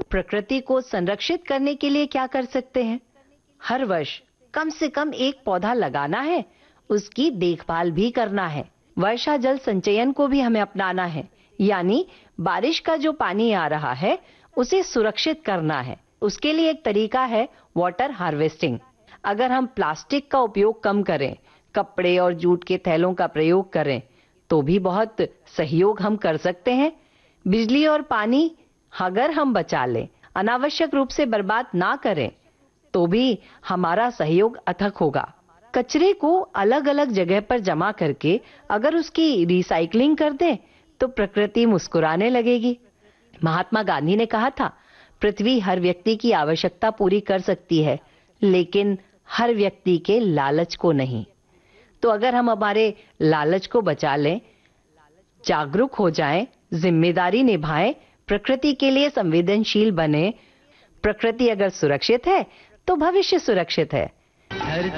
प्रकृति को संरक्षित करने के लिए क्या कर सकते हैं? हर वर्ष कम से कम एक पौधा लगाना है, उसकी देखभाल भी करना है। वर्षा जल संचयन को भी हमें अपनाना है, यानी बारिश का जो पानी आ रहा है उसे सुरक्षित करना है। उसके लिए एक तरीका है वाटर हार्वेस्टिंग। अगर हम प्लास्टिक का उपयोग कम करें, कपड़े और जूट के थैलों का प्रयोग करें, तो भी बहुत सहयोग हम कर सकते हैं। बिजली और पानी अगर हम बचा लें, अनावश्यक रूप से बर्बाद ना करें, तो भी हमारा सहयोग अथक होगा। कचरे को अलग अलग जगह पर जमा करके अगर उसकी रिसाइकलिंग कर दें, तो प्रकृति मुस्कुराने लगेगी। महात्मा गांधी ने कहा था, पृथ्वी हर व्यक्ति की आवश्यकता पूरी कर सकती है, लेकिन हर व्यक्ति के लालच को नहीं। तो अगर हम हमारे लालच को बचा लें, जागरूक हो जाएं, जिम्मेदारी निभाएं, प्रकृति के लिए संवेदनशील बने, प्रकृति अगर सुरक्षित है तो भविष्य सुरक्षित है।